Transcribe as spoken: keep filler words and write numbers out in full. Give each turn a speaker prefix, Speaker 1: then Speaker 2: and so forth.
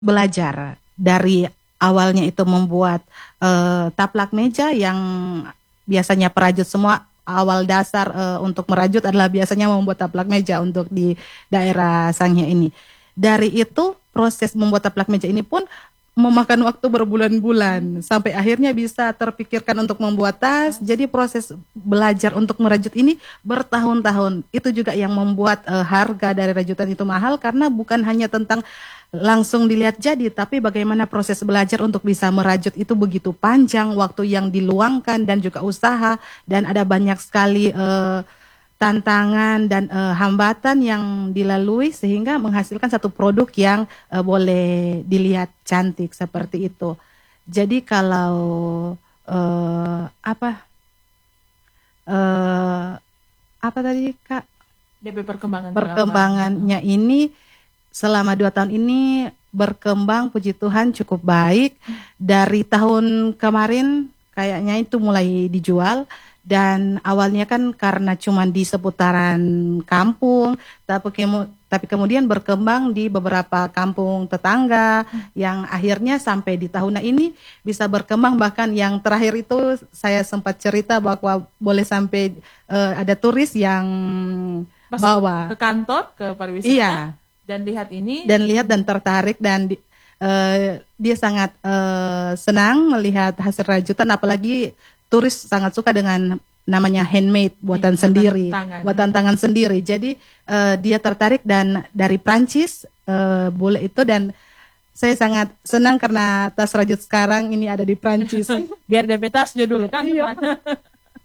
Speaker 1: belajar dari awalnya itu membuat uh, taplak meja yang biasanya perajut semua awal dasar uh, untuk merajut adalah biasanya membuat taplak meja untuk di daerah Sangya ini. Dari itu proses membuat taplak meja ini pun memakan waktu berbulan-bulan sampai akhirnya bisa terpikirkan untuk membuat tas. Jadi proses belajar untuk merajut ini bertahun-tahun. Itu juga yang membuat uh, harga dari rajutan itu mahal karena bukan hanya tentang langsung dilihat jadi, tapi bagaimana proses belajar untuk bisa merajut itu begitu panjang, waktu yang diluangkan dan juga usaha, dan ada banyak sekali uh, tantangan dan uh, hambatan yang dilalui sehingga menghasilkan satu produk yang uh, boleh dilihat cantik seperti itu. Jadi kalau uh, apa uh, apa tadi Kak?
Speaker 2: D P perkembangan
Speaker 1: perkembangannya ini selama dua tahun ini berkembang, puji Tuhan cukup baik. Dari tahun kemarin kayaknya itu mulai dijual. Dan awalnya kan karena cuma di seputaran kampung, tapi, kemu, tapi kemudian berkembang di beberapa kampung tetangga, yang akhirnya sampai di tahun ini bisa berkembang. Bahkan yang terakhir itu saya sempat cerita bahwa boleh sampai uh, ada turis yang
Speaker 2: Pas
Speaker 1: bawa
Speaker 2: ke kantor, ke pariwisata,
Speaker 1: iya,
Speaker 2: dan lihat ini,
Speaker 1: dan lihat dan tertarik, dan di, uh, dia sangat uh, senang melihat hasil rajutan, apalagi turis sangat suka dengan namanya handmade, buatan
Speaker 2: buatan
Speaker 1: sendiri,
Speaker 2: tangan.
Speaker 1: buatan tangan sendiri. Jadi uh, dia tertarik dan dari Prancis uh, boleh itu, dan saya sangat senang karena tas rajut sekarang ini ada di Prancis.
Speaker 2: biar D P tasnya dulu kan.
Speaker 1: Iya.